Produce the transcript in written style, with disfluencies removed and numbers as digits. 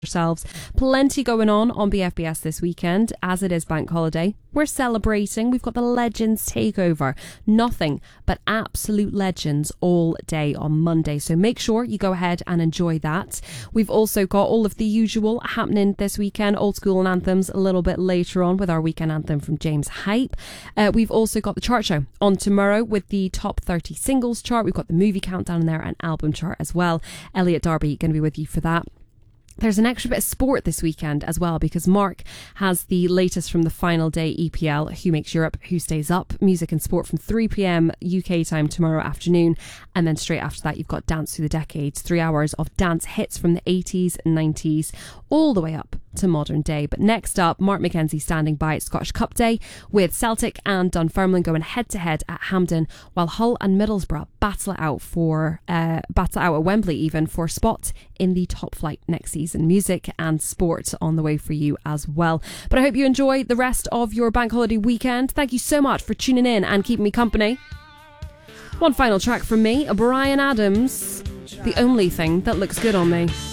Yourselves. Plenty going on BFBS this weekend, as it is bank holiday. We're celebrating. We've got the Legends Takeover. Nothing but absolute legends all day on Monday. So make sure you go ahead and enjoy that. We've also got all of the usual happening this weekend. Old school and anthems a little bit later on with our weekend anthem from James Hype. We've also got the chart show on tomorrow with the top 30 singles chart. We've got the movie countdown in there and album chart as well. Elliot Darby going to be with you for that. There's an extra bit of sport this weekend as well, because Mark has the latest from the final day EPL, Who Makes Europe, Who Stays Up, music and sport from 3 p.m. UK time tomorrow afternoon. And then straight after that, you've got Dance Through the Decades, 3 hours of dance hits from the 80s and 90s, all the way up to modern day. But next up, Mark McKenzie standing by at Scottish Cup Day with Celtic and Dunfermline going head to head at Hampden, while Hull and Middlesbrough battle it out at Wembley even for a spot in the top flight next season. Music and sport on the way for you as well. But I hope you enjoy the rest of your bank holiday weekend. Thank you so much for tuning in and keeping me company. One final track from me, Bryan Adams, The Only Thing That Looks Good on Me.